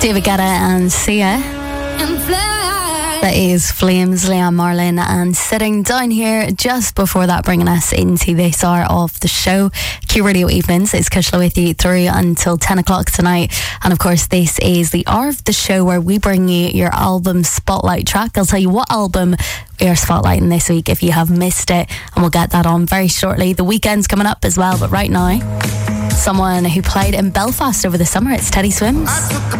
David Guetta and Sia. That is Flames, Liam Marlin, and sitting down here just before that, bringing us into this hour of the show. Q Radio Evenings, it's Kushla with you through until 10 o'clock tonight. And of course, this is the hour of the show where we bring you your album spotlight track. I'll tell you what album we are spotlighting this week if you have missed it, and we'll get that on very shortly. The weekend's coming up as well, but right now, someone who played in Belfast over the summer, it's Teddy Swims.